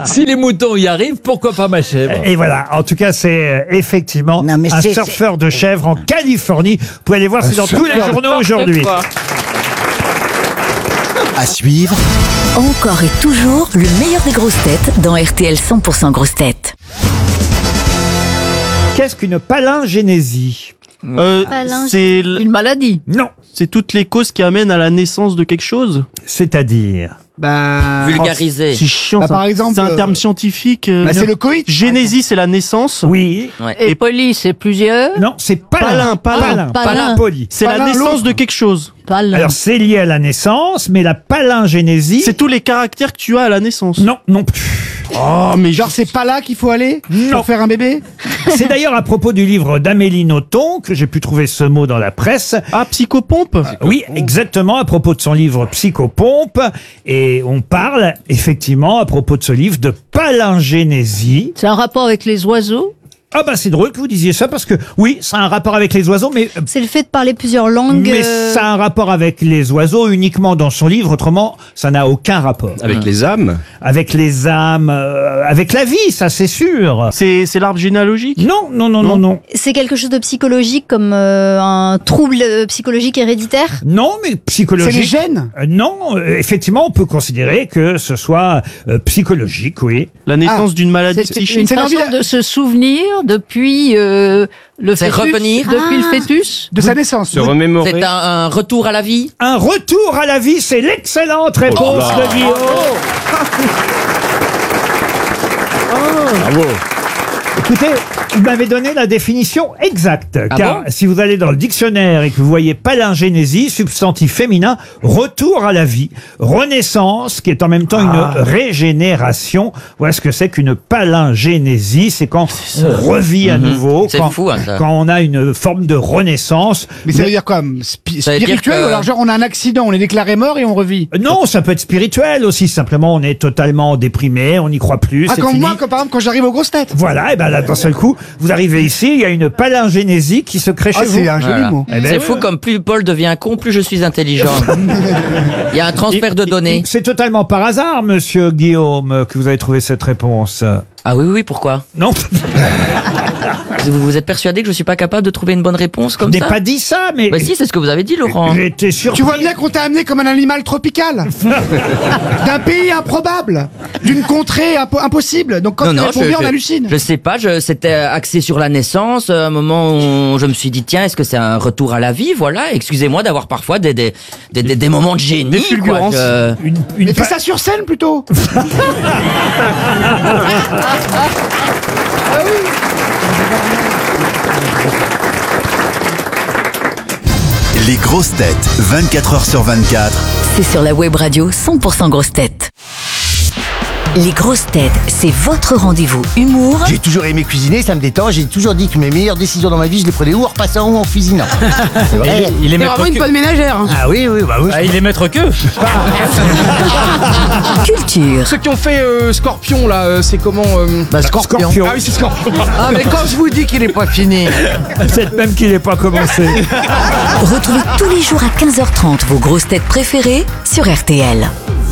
Si les moutons y arrivent, pourquoi pas ma chèvre? Et voilà, en tout cas, c'est effectivement Non, mais un c'est- surfeur de chèvres en Californie. Vous pouvez aller voir, c'est dans tous les journaux aujourd'hui. À suivre, Encore et toujours le meilleur des grosses têtes dans RTL 100% grosses têtes. Qu'est-ce qu'une palingénésie? C'est Une maladie. Non, toutes les causes qui amènent à la naissance de quelque chose. c'est-à-dire... Vulgarisé. C'est chiant. Bah, ça. par exemple, c'est un terme scientifique. c'est le coït. Génésie, c'est la naissance. Oui, Et police, c'est plusieurs. non, c'est palin. Palin. Palin. Poli. C'est la Palin, naissance l'autre. de quelque chose. Palin. Alors, c'est lié à la naissance, mais la palingénésie... C'est tous les caractères que tu as à la naissance. Non, non plus. Oh, mais Genre, c'est pas là qu'il faut aller Non. pour faire un bébé. C'est d'ailleurs à propos du livre d'Amélie Nothomb que j'ai pu trouver ce mot dans la presse. Ah, psychopompe. Oui, exactement, à propos de son livre Psychopompe. Et on parle, effectivement, à propos de ce livre, de palingénésie. C'est un rapport avec les oiseaux. Ah bah c'est drôle que vous disiez ça, parce que oui, ça a un rapport avec les oiseaux, mais... C'est le fait de parler plusieurs langues. Mais ça a un rapport avec les oiseaux uniquement dans son livre, autrement, ça n'a aucun rapport. Avec les âmes? Avec les âmes, avec la vie, ça c'est sûr. C'est l'arbre généalogique. Non, non, non, non, non. C'est quelque chose de psychologique, comme un trouble psychologique héréditaire. Non, mais C'est psychologique. les gènes. Non, effectivement, on peut considérer que ce soit psychologique, oui. La naissance d'une maladie C'est psychique. une C'est façon l'envie de se souvenir depuis le C'est fœtus. revenir. Depuis le fœtus. De sa naissance. Se remémorer? C'est un retour à la vie. Un retour à la vie, c'est l'excellente réponse là. de Guillaume. Bravo. Écoutez, vous m'avez donné la définition exacte. Car bon si vous allez dans le dictionnaire et que vous voyez palingénésie, substantif féminin, retour à la vie, renaissance, qui est en même temps une régénération. Voilà ce que c'est qu'une palingénésie. C'est quand on revit à nouveau, C'est quand, fou, hein, ça. quand on a une forme de renaissance. Mais ça veut dire quoi Ça veut dire spirituel que- ou alors genre on a un accident, on est déclaré mort et on revit. Non, ça peut être spirituel aussi. Simplement, on est totalement déprimé, on n'y croit plus. Ah, c'est comme fini. moi, comme par exemple quand j'arrive aux grosses têtes. Voilà, et ben là, d'un seul coup, vous arrivez ici, il y a une palingénésie qui se crée Ah, chez vous. c'est un joli Voilà. mot. Eh ben, C'est oui, fou oui. comme plus Paul devient con, plus je suis intelligent. Il y a un transfert de données. C'est totalement par hasard, monsieur Guillaume, que vous avez trouvé cette réponse. Ah oui, oui, pourquoi? Non, Vous êtes persuadé que je suis pas capable de trouver une bonne réponse je comme n'ai ça? pas dit ça, mais Bah si, c'est ce que vous avez dit, Laurent. j'ai été surpris. Tu vois bien qu'on t'a amené comme un animal tropical. D'un pays improbable. D'une contrée impossible. Donc quand tu réponds bien, on hallucine. je sais pas, c'était axé sur la naissance, un moment où je me suis dit, tiens, est-ce que c'est un retour à la vie? Voilà, excusez-moi d'avoir parfois des moments de génie. Des fulgurances. Une Mais fais pa- ça sur scène plutôt. les grosses têtes, 24 heures sur 24. C'est sur la web radio 100% grosses têtes. Les grosses têtes, c'est votre rendez-vous humour J'ai toujours aimé cuisiner, ça me détend. J'ai toujours dit que mes meilleures décisions dans ma vie, je les prenais ou en repassant ou en cuisinant. C'est vrai. Il est C'est maître vraiment une que. bonne ménagère. hein. Ah oui, oui, bah oui. Ah, il est maître que. culture. Ceux qui ont fait Scorpion là, c'est comment Scorpion. Ah oui, c'est Scorpion. Ah, mais quand je vous dis qu'il est pas fini. Peut-être même qu'il n'est pas commencé. Retrouvez tous les jours à 15h30 vos grosses têtes préférées sur RTL.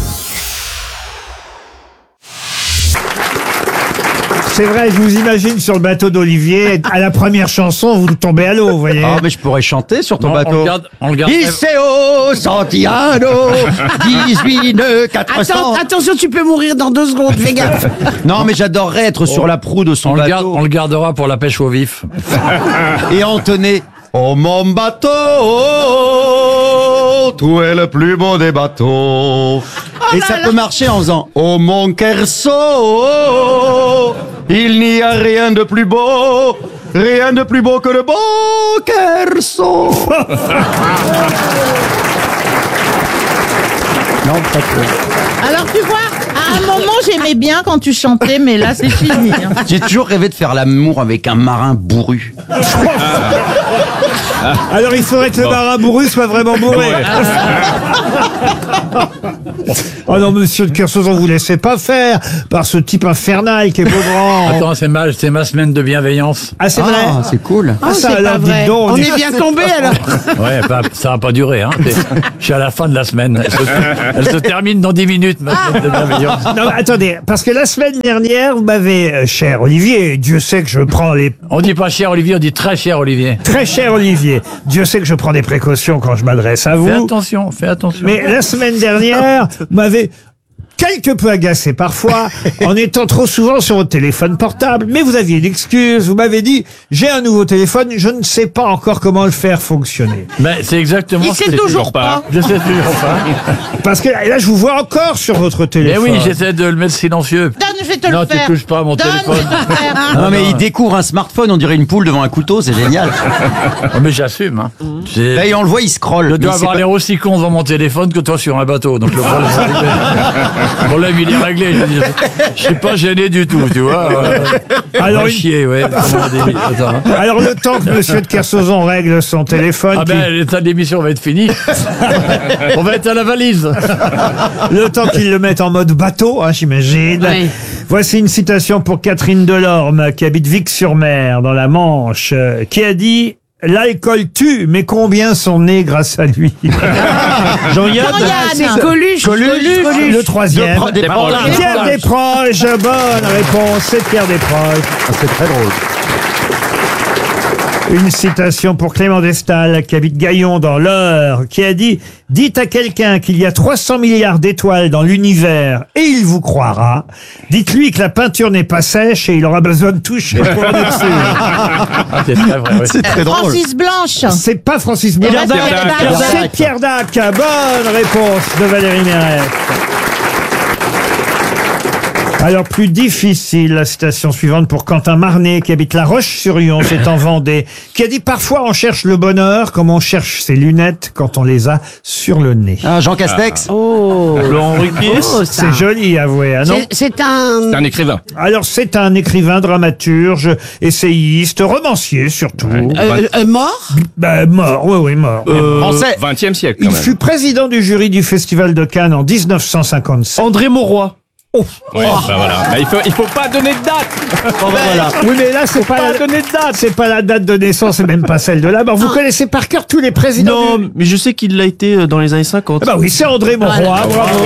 C'est vrai, je vous imagine sur le bateau d'Olivier, à la première chanson, vous tombez à l'eau, vous voyez. Ah, mais je pourrais chanter sur ton On bateau. le garde. Iseo Santiano 18 400. Attention, tu peux mourir dans 2 secondes, fais gaffe. Non, mais j'adorerais être sur la proue de son bateau. On le gardera pour la pêche au vif. Et entonner. Oh mon bateau, tu es le plus beau des bateaux. Et ça peut marcher en faisant oh mon Kerso, il n'y a rien de plus beau que le beau Kerso. Non, pas que. Alors tu vois, à un moment j'aimais bien quand tu chantais, mais là c'est fini. hein. J'ai toujours rêvé de faire l'amour avec un marin bourru. Alors il faudrait que le marin bourru soit vraiment bourré. Oh non, monsieur de Kersauzon, vous laissez pas faire par ce type infernal qui est Beaugrand. Attends, c'est ma semaine de bienveillance. Ah, c'est vrai? Ah, c'est cool. Ah, ça, c'est alors, pas dites vrai. donc, On dites- est bien tombé alors. Ouais, ça va pas durer. Hein. Je suis à la fin de la semaine. Elle se termine dans 10 minutes, ma semaine de bienveillance. Non, mais attendez, parce que la semaine dernière, vous m'avez, cher Olivier, Dieu sait que je prends les... On dit pas cher Olivier, on dit très cher Olivier. Très cher Olivier, Dieu sait que je prends des précautions quand je m'adresse à vous. Fais attention. Mais la semaine dernière, vous m'avez quelque peu agacé parfois, en étant trop souvent sur votre téléphone portable. Mais vous aviez une excuse, vous m'avez dit, j'ai un nouveau téléphone, je ne sais pas encore comment le faire fonctionner. Ben, c'est exactement Il sait toujours pas. Je sais toujours pas. Parce que là, je vous vois encore sur votre Mais téléphone. oui, j'essaie de le mettre silencieux. Donne, je vais te Non, le faire. tu touches pas à mon Donne, téléphone. je vais te le faire. Non, mais il découvre un smartphone, on dirait une poule devant un couteau, c'est génial. Oh, mais j'assume. Hein. Là, et on le voit, il scrolle. Je mais dois il sait avoir pas- l'air aussi con devant mon téléphone que toi sur un bateau. Donc le problème, le problème, il est réglé. Je suis pas gêné du tout, tu vois. Alors, Va chier, ouais. Attends. Alors, le temps que Monsieur de Kersauzon règle son téléphone, Ah ben, l'état d'émission va être fini. On va être à la valise. le temps qu'il le mette en mode bateau, hein, j'imagine. Oui. Voici une citation pour Catherine Delorme, qui habite Vic-sur-Mer, dans la Manche, qui a dit « L'alcool tue, mais combien sont nés grâce à lui ?» Jean-Yann. Coluche. Le troisième. Pierre Desproges, bonne réponse, c'est Pierre Desproges. C'est très drôle. Une citation pour Clément Destal, qui habite Gaillon dans l'Eure, qui a dit « Dites à quelqu'un qu'il y a 300 milliards d'étoiles dans l'univers et il vous croira. Dites-lui que la peinture n'est pas sèche et il aura besoin de toucher pour en être sûr. Ah, c'est très vrai, ouais. C'est très drôle. Francis Blanche. » C'est pas Francis Blanche, Pierre Dac. c'est Pierre Dac. Bonne réponse de Valérie Mérès. Alors, plus difficile, la citation suivante pour Quentin Marnet, qui habite La Roche-sur-Yon, c'est en Vendée, qui a dit « Parfois, on cherche le bonheur comme on cherche ses lunettes quand on les a sur le nez. Ah, Jean Castex. Laurent Ruquier. » C'est joli, avoué, hein, non? C'est un écrivain. Alors, c'est un écrivain, dramaturge, essayiste, romancier, surtout. mort. Mort, oui, mort. Français. 20e siècle, Il fut président du jury du Festival de Cannes en 1957. André Mauroy. Oh. Ouais, bah voilà. Bah, il faut pas donner de date. Voilà. Oui, mais là, c'est pas donner de date. c'est pas la date de naissance et même pas celle de la mort. Vous connaissez par cœur tous les présidents. Non, mais je sais qu'il l'a été dans les années 50. Ah bah oui, c'est André Mauroy. Bravo.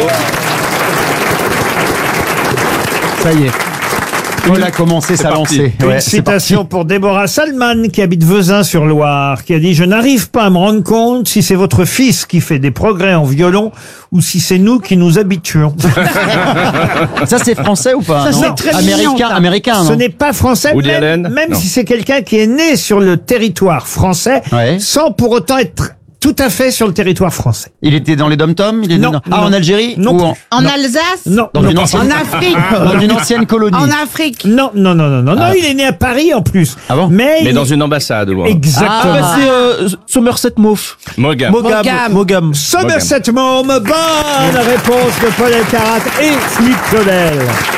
Ça y est. Il a commencé sa lancée. Une Ouais, c'est citation pour Déborah Salman, qui habite Vezin-sur-Loire, qui a dit « Je n'arrive pas à me rendre compte si c'est votre fils qui fait des progrès en violon ou si c'est nous qui nous habituons. » Ça, c'est français ou pas? Ça, non c'est très mignon, américain, ça. américain, Ce non? n'est pas français, Woody Allen même Non. si c'est quelqu'un qui est né sur le territoire français, Ouais. sans pour autant être tout à fait sur le territoire français. Il était dans les dom-toms? Il est Non, dans- non. en Algérie? Non Ou plus. en... En Alsace. Non, Dans non, une ancienne... En Afrique. Dans une ancienne colonie. En Afrique. non, il est né à Paris en plus. Ah bon? Mais Mais dans une ambassade, loin. Exactement. Ah, bah, c'est Somerset Mauve. Mogam. Mogam. Somerset Maugham, bonne réponse de Paul Elkarat et Philippe Claudel.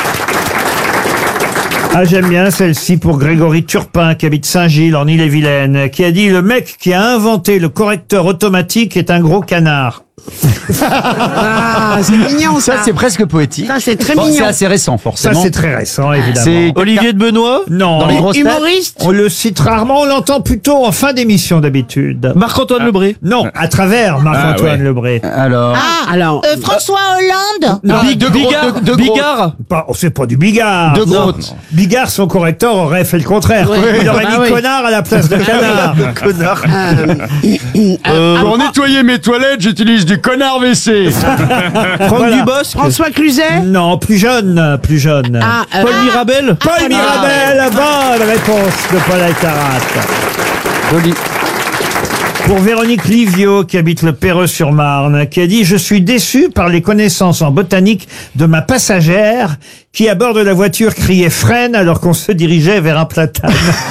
Ah, j'aime bien celle-ci pour Grégory Turpin, qui habite Saint-Gilles, en Ille-et-Vilaine, qui a dit « Le mec qui a inventé le correcteur automatique est un gros canard. » Ah, c'est mignon ça. Ça, c'est presque poétique. Ça, c'est très Bon, c'est mignon. assez récent, Ça, forcément. c'est très récent, évidemment. C'est Olivier de Benoît. Non, dans les grosses têtes. Humoriste. on le cite rarement, on l'entend plutôt en fin d'émission d'habitude. Marc-Antoine Lebré. Non, à travers Marc-Antoine Ah, ouais. Lebré. Alors... Ah, alors. François Hollande. Non, Bigard. de Bigard. c'est pas du Bigard. De Non. Grotte. Bigard, son correcteur, aurait fait le contraire. Il aurait mis connard à la place de canard. Connard. Pour nettoyer mes toilettes, j'utilise du connard WC. Franck Voilà. Dubosc. François Cluzet. Non, plus jeune, plus jeune. Paul Mirabel. Paul Mirabel, bonne réponse de Paul Alcarat. Joli. Pour Véronique Livio, qui habite le Perreux-sur-Marne, qui a dit « Je suis déçu par les connaissances en botanique de ma passagère qui, à bord de la voiture, criait freine alors qu'on se dirigeait vers un platane.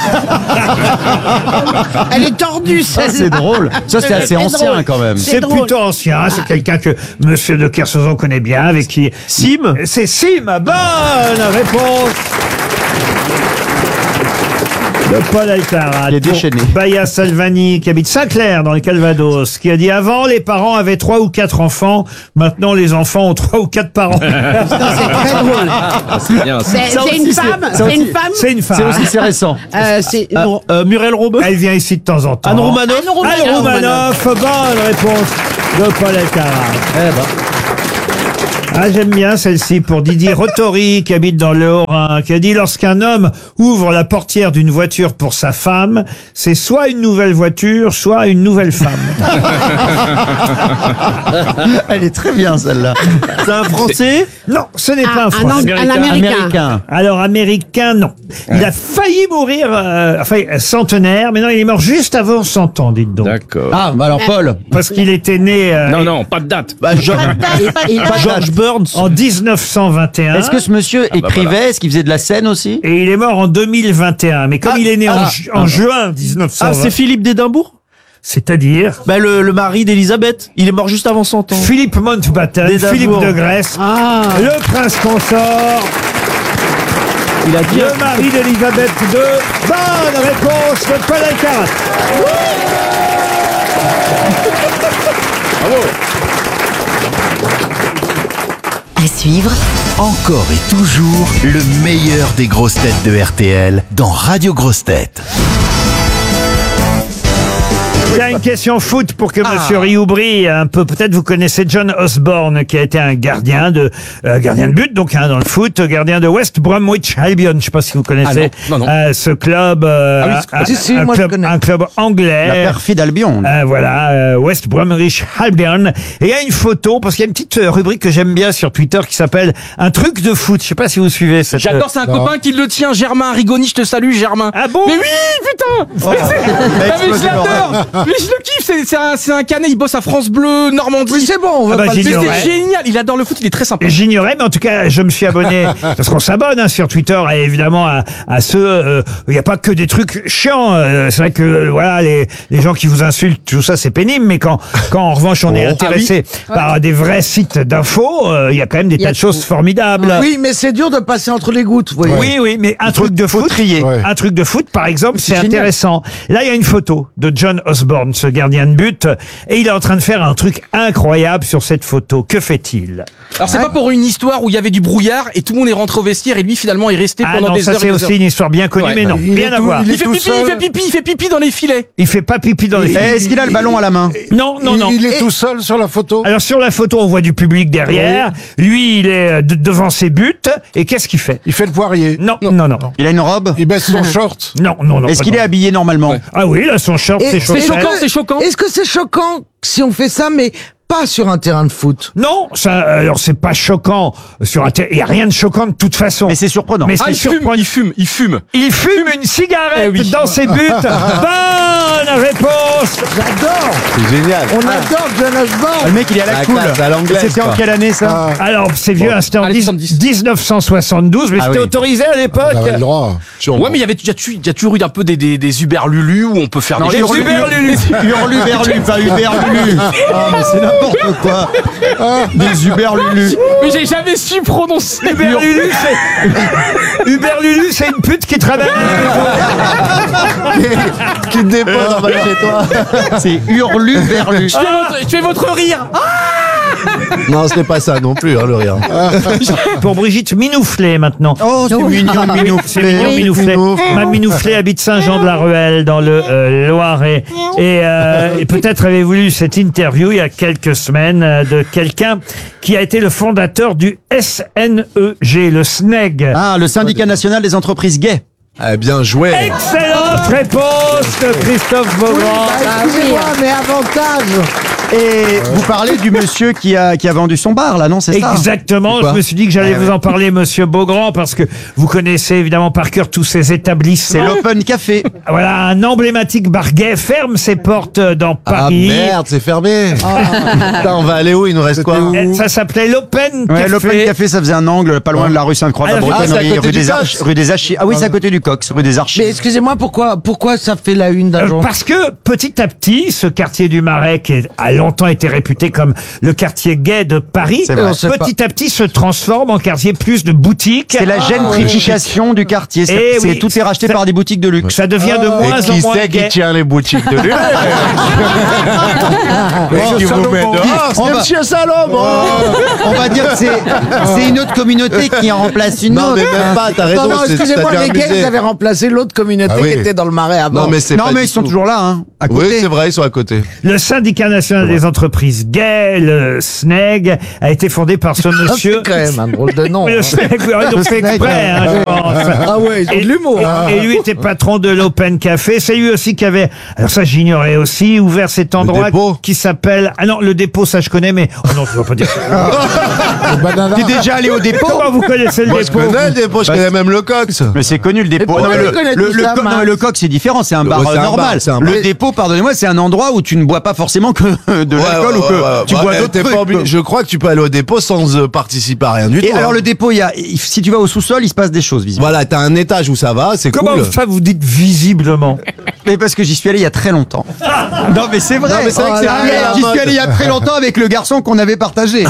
Elle est tordue, Ça, celle-là. c'est drôle. Ça, c'est assez ancien, drôle. quand même. C'est drôle. plutôt ancien, c'est quelqu'un que Monsieur de Kersauzon connaît bien, avec qui... Sim. C'est Sim, bonne réponse de Paul Alcarat. Il est déchaîné. Baya Salvani, qui habite Saint-Clair, dans le Calvados, qui a dit « Avant, les parents avaient 3 ou 4 enfants. Maintenant, les enfants ont 3 ou 4 parents. » C'est très drôle. C'est bien. ça. C'est une femme. C'est une femme. C'est une femme. C'est aussi, c'est récent. C'est non. Muriel Robin. Elle vient ici de temps en temps. Anne Romanoff. Anne Romanoff, bonne réponse de Paul Alcarat. Ah, j'aime bien celle-ci pour Didier Rotori, qui habite dans le Haut-Rhin, qui a dit: lorsqu'un homme ouvre la portière d'une voiture pour sa femme, c'est soit une nouvelle voiture, soit une nouvelle femme. Elle est très bien, celle-là. C'est un Français? Non, ce n'est pas un Un Français. Américain. Alors, américain, non. Il a failli mourir, centenaire, mais non, il est mort juste avant 100 ans, dites donc. D'accord. Ah, bah alors Paul. Parce qu'il était né Non, pas de date. Bah, George Burns. en 1921. Est-ce que ce monsieur écrivait? Est-ce qu'il faisait de la scène aussi? Et il est mort en 2021. Mais comme il est né en juin 1920. Ah, c'est Philippe d'Édimbourg? C'est-à-dire Bah, le mari d'Elisabeth. Il est mort juste avant 100 ans. Philippe Mountbatten, D'Édimbourg. Philippe de Grèce, le prince consort, Il a dit. le mari d'Elisabeth II. Bonne réponse de Paul Alcarat. À suivre, Encore et toujours le meilleur des grosses têtes de RTL dans Radio Grosses Têtes. Il y a une question foot pour que Monsieur Rioubry, un peu, peut-être vous connaissez John Osborne, qui a été un gardien de but, donc dans le foot, gardien de West Bromwich Albion. Je ne sais pas si vous connaissez ce club, un club anglais. La perfide Albion. West Bromwich Albion. Et il y a une photo, parce qu'il y a une petite rubrique que j'aime bien sur Twitter qui s'appelle Un truc de foot. Je ne sais pas si vous suivez cette. J'adore, c'est un copain qui le tient, Germain Rigoni, je te salue, Germain. Ah bon? Mais oui, putain. Mais je l'adore. Mais je le kiffe, c'est un canet, il bosse à France Bleu, Normandie. Oui, c'est bon, on va pas le dire. C'est génial, il adore le foot, il est très sympa. J'ignorais, mais en tout cas, je me suis abonné, parce qu'on s'abonne sur Twitter, et évidemment à ceux, il n'y a pas que des trucs chiants. C'est vrai que voilà, les gens qui vous insultent, tout ça, c'est pénible, mais quand en revanche on est intéressé par des vrais sites d'infos, il y a quand même des tas de choses formidables. Oui, mais c'est dur de passer entre les gouttes, vous voyez. Oui, mais un truc de foot, un truc de foot, par exemple, c'est intéressant. Là, il y a une photo de John Osborne, ce gardien de but, et il est en train de faire un truc incroyable sur cette photo. Que fait-il? Alors c'est pas pour une histoire où il y avait du brouillard et tout le monde est rentré au vestiaire et lui finalement est resté pendant des heures. Ça c'est aussi une histoire bien connue, mais non, rien à voir. Il fait pipi dans les filets. Il fait pas pipi dans les filets. Est-ce qu'il a le ballon à la main? Non. Il est tout seul sur la photo. Alors sur la photo, on voit du public derrière. Lui, il est devant ses buts. Et qu'est-ce qu'il fait? Il fait le poirier. Non. Il a une robe? Il baisse son short. Non. Est-ce qu'il est habillé normalement? Ah oui, là, son short, c'est choquant. C'est choquant. Est-ce que c'est choquant si on fait ça, mais pas sur un terrain de foot? Non, ça, alors c'est pas choquant sur un terrain. Il y a rien de choquant de toute façon. Mais c'est surprenant. Mais c'est surprenant. Il fume. Il fume une cigarette dans ses buts. Bonne réponse. J'adore. C'est génial. On adore John Osborne. Le mec, il est à la cool. C'était en quelle année ça? Alors c'est vieux, c'était en 1972, mais c'était autorisé à l'époque. On avait le droit. Ouais, mais il y a toujours eu un peu des Uberlulu où on peut faire des Hurluberlu, pas Uberlulu. Ah, mais c'est n'importe quoi. Des Uberlulu. Mais j'ai jamais su prononcer. Uberlulu, c'est une pute qui travaille. Qui te dépose en bas de chez toi. C'est Hurluberlu. Tu fais votre rire. Non, ce n'est pas ça non plus, le rire. Pour Brigitte Minouflet maintenant. Oh, c'est mignon, Minouflet. Minouflet. Ma Minouflet habite Saint-Jean-de-la-Ruelle dans le Loiret. Et peut-être avez-vous lu cette interview il y a quelques semaines de quelqu'un qui a été le fondateur du SNEG, le SNEG. Ah, le Syndicat National des Entreprises Gays. Ah, bien joué. Excellente réponse de Christophe Beaugrand. Excusez-moi, mais avantage. Et vous parlez du monsieur qui a vendu son bar, là, non? C'est ça? Exactement. Je me suis dit que j'allais vous en parler, monsieur Beaugrand, parce que vous connaissez évidemment par cœur tous ces établissements. C'est l'Open Café. Voilà, un emblématique bar gay ferme ses portes dans Paris. Ah merde, c'est fermé. Putain, on va aller où? Il nous reste quoi? Ça s'appelait l'Open Café. Ouais, l'Open Café, ça faisait un angle pas loin de la rue Sainte-Croix de la Bretonnerie, rue des Archives. Ah oui, c'est à côté du Cox, rue des Archives. Mais excusez-moi, pourquoi ça fait la une d'un jour? Parce que petit à petit, ce quartier du Marais, qui a longtemps été réputé comme le quartier gay de Paris, petit à petit se transforme en quartier plus de boutiques. C'est la gentrification du quartier. Tout est racheté par des boutiques de luxe. Ça devient de moins en moins gay. Qui c'est qui tient les boutiques de luxe? On va dire que c'est une autre communauté qui en remplace une autre. Non, mais même pas, t'as raison. Non, excusez-moi, les gays avaient remplacé l'autre communauté qui était dans le Marais avant. Non, mais ils sont toujours là, hein, à côté. Oui, c'est vrai, ils sont à côté. Le Syndicat National national des entreprises gay, le SNEG, a été fondé par ce monsieur. C'est quand même un drôle de nom. Mais le SNEG, ils ont fait exprès, hein, je pense. Ah ouais, ils ont de l'humour. Et lui était patron de l'Open Café. C'est lui aussi qui avait, alors ça j'ignorais aussi, ouvert cet endroit qui s'appelle... Ah non, le dépôt, ça je connais, mais... Oh non, je ne vais pas dire ça. T'es déjà allé au dépôt? Comment vous connaissez le Moi, dépôt? je connais le dépôt, je connais même le Cox. Mais c'est connu le dépôt. Non, mais le Coq, c'est différent, c'est un bar c'est un normal. bar, c'est un bar. Le dépôt, pardonnez-moi, c'est un endroit où tu ne bois pas forcément que de l'alcool ou que tu bois d'autres trucs. Je crois que tu peux aller au dépôt sans participer à rien du tout. Et alors le dépôt, si tu vas au sous-sol, il se passe des choses visiblement. Voilà, t'as un étage où ça va, c'est cool. Comment ça vous dites visiblement? Mais parce que j'y suis allé il y a très longtemps. Non mais c'est vrai. Non, mais c'est vrai que c'est arrivé à la J'y suis mode. allé il y a très longtemps avec le garçon qu'on avait partagé.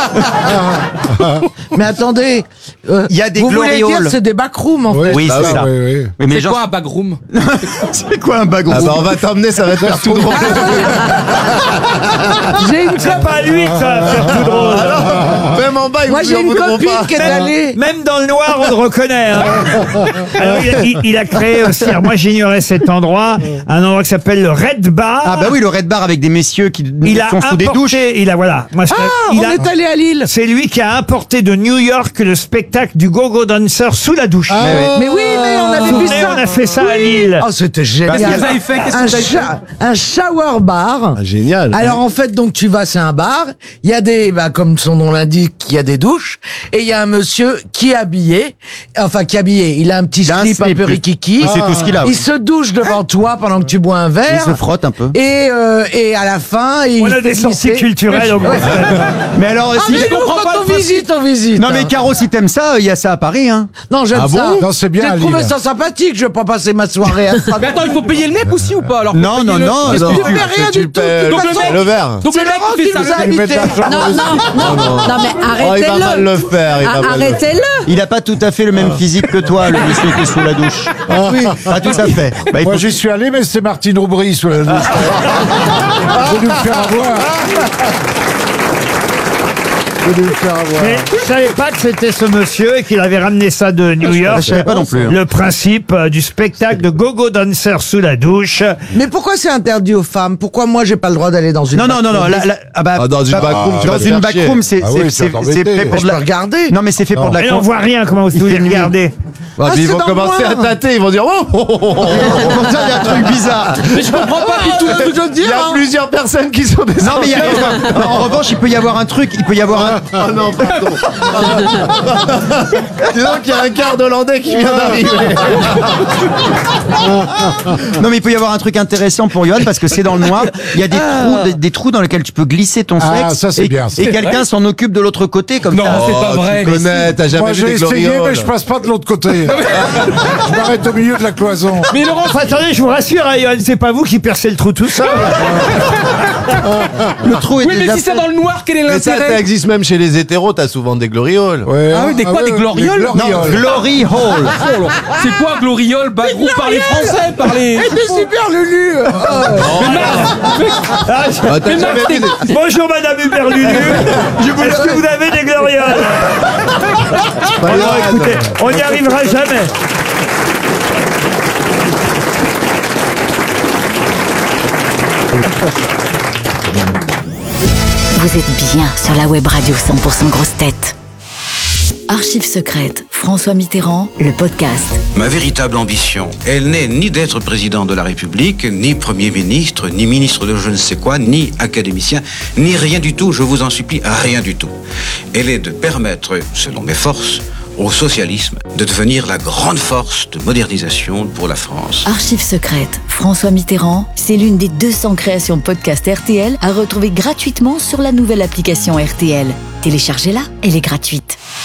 Mais attendez, Il y a des vous voulez glorioles. dire c'est des backrooms en fait. Oui, c'est ça. Oui, mais les C'est gens- quoi un backroom? C'est quoi un backroom? Ah bah on va t'emmener, ça va te faire tout drôle. J'ai une C'est pas lui que ça va faire tout drôle. Même en bas, Moi j'ai une copine qui est allée. Même dans le noir, on le reconnaît. Hein. Alors, il a créé aussi, alors moi j'ignorais cet endroit, un endroit qui s'appelle le Red Bar. Ah bah oui, le Red Bar avec des messieurs qui Il a sont sous des douches. importé, il a voilà. Moi, On est allé à Lille. c'est lui qui a importé de New York le spectacle du Go-Go Dancer sous la douche. Mais oui, mais on Vous avait vous vu souvenez, ça. on a fait ça à Lille. Oh, c'était génial. Qu'est-ce que vous avez fait? Qu'est-ce que vous avez fait? Un shower bar. Ah, génial. Alors en fait, donc tu vas, c'est un bar. Il y a des, comme son nom l'indique, il y a des douches. Et il y a un monsieur qui est habillé, il a un petit a un slip un slip, peu lui. rikiki. Et c'est tout ce qu'il a, Il oui. se douche devant toi pendant que tu bois un Il verre. se frotte un peu. Et à la fin, il On a des fait sorties glisser. culturelles au Ouais. Mais alors, Ah, si mais nous, quand on visite, on visite. Non mais Caro, si t'aimes ça, il y a ça à Paris, hein. Non, j'aime Ah ça. bon Non, c'est bien à J'ai trouvé Lille. ça sympathique. Je vais pas passer ma soirée à ça. Mais attends, il faut payer le mec aussi ou pas alors? Non, non, non. Mais non. tu fais rien tu du tout. paies De toute Donc le façon, le verre. Donc le c'est mec Laurent qui qui fait nous a ça. Ils mettent invités. l'argent dans le- Non, mais Oh, il va mal le faire. Il va mal le faire. arrêtez-le. Il a pas tout à fait le même physique que toi, le monsieur qui est sous la douche. Oui. Pas tout à fait. Bah, il Moi faut- j'y suis allé, mais c'était Martine Aubry sous la douche. J'ai dû me faire avoir. J'ai dû me faire avoir. Mais je savais pas que c'était ce monsieur et qu'il avait ramené ça de New York. Je savais pas non plus, hein. Le principe du spectacle de Go-Go Dancer sous la douche. Mais pourquoi c'est interdit aux femmes? Pourquoi moi j'ai pas le droit d'aller dans une Non, non, non, non. Dans une backroom, tu dans vas te une faire backroom, chier. c'est Ah oui, c'est- tu vas c'est t'embêter. fait pour Je de peux la. regarder. Non, mais c'est fait pour de la. Et on voit rien, comment vous voulez fait nuit. regarder. Ouais, Ah, puis ils c'est vont dans le commencer à noir. tâter, ils vont dire oh, oh, oh, oh, oh. Comme ça, il y a un truc bizarre. Mais je comprends pas du tout. Je veux Il dire, y a hein. plusieurs personnes qui sont des Non, mais il y a. En revanche, il peut y avoir un truc. Il peut y avoir un. Oh non, pardon. Dis donc qu'il y a un quart d'Hollandais qui vient d'arriver. Non, mais il peut y avoir un truc intéressant pour Johan parce que c'est dans le noir. Il y a des trous dans lesquels tu peux glisser ton Ah, sexe. ça, c'est et, bien, ça. et quelqu'un s'en occupe de l'autre côté comme Non, ça. c'est pas vrai. Tu connais, t'as jamais Moi vu j'ai des essayé, glorioles. mais je passe pas de l'autre côté. Je m'arrête au milieu de la cloison. Mais Laurent, Enfin, attendez, je vous rassure, hein, Johan, c'est pas vous qui percez le trou tout seul. Le trou est oui, mais déjà si c'est fait. dans le noir, quel est Mais ça l'intérêt? existe même chez les hétéros, t'as souvent des glorioles. Ouais. Ah oui, des quoi, des glorioles? Des Non, glorioles. Glory Hall. C'est quoi gloriole, bagrou, par les Français, par les. C'est super Lulu. Ah, je- Ah, t'as jamais vu des- Bonjour Madame Huberlulu. Est-ce que vous avez des glorioles? Alors écoutez, on n'y arrivera jamais. Vous êtes bien sur la web radio 100% grosse tête. Archives secrètes, François Mitterrand, le podcast. Ma véritable ambition, elle n'est ni d'être président de la République, ni Premier ministre, ni ministre de je ne sais quoi, ni académicien, ni rien du tout, je vous en supplie, rien du tout. Elle est de permettre, selon mes forces, au socialisme de devenir la grande force de modernisation pour la France. Archives secrètes, François Mitterrand, c'est l'une des 200 créations podcast RTL à retrouver gratuitement sur la nouvelle application RTL. Téléchargez-la, elle est gratuite.